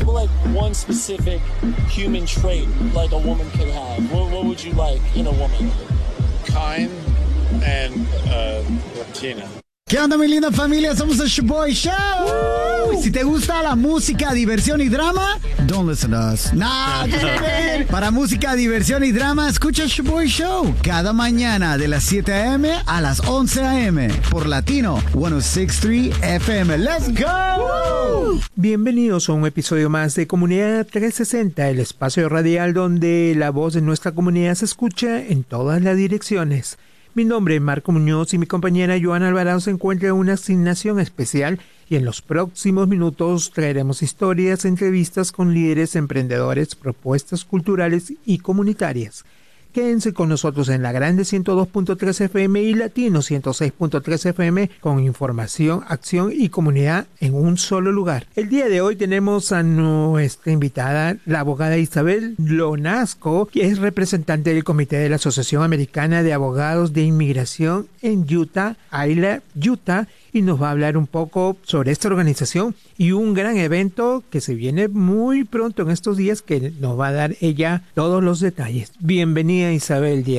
like one specific human trait like a woman could have? What would you like in a woman? Kind and Latina. ¿Qué onda, mi linda familia? Somos el Shoboy Show. Y si te gusta la música, diversión y drama, don't listen to us. Nah, para música, diversión y drama, escucha el Shoboy Show cada mañana de las 7 a.m. a las 11 a.m. por Latino 106.3 FM. ¡Let's go! Bienvenidos a un episodio más de Comunidad 360, el espacio radial donde la voz de nuestra comunidad se escucha en todas las direcciones. Mi nombre es Marco Muñoz y mi compañera Joana Alvarado se encuentra en una asignación especial y en los próximos minutos traeremos historias, entrevistas con líderes, emprendedores, propuestas culturales y comunitarias. Quédense con nosotros en la Grande 102.3 FM y Latino 106.3 FM con información, acción y comunidad en un solo lugar. El día de hoy tenemos a nuestra invitada, la abogada Isabel Lonasco, que es representante del Comité de la Asociación Americana de Abogados de Inmigración en Utah, Isla, Utah, y nos va a hablar un poco sobre esta organización y un gran evento que se viene muy pronto en estos días que nos va a dar ella todos los detalles. Bienvenida, Isabel Díaz.